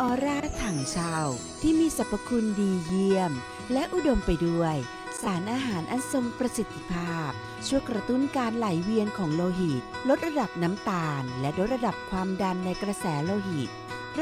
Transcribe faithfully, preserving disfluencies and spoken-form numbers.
ออร่าถังเช่าที่มีสรรพคุณดีเยี่ยมและอุดมไปด้วยสารอาหารอันทรงประสิทธิภาพช่วยกระตุ้นการไหลเวียนของโลหิตลดระดับน้ำตาลและลดระดับความดันในกระแสโลหิต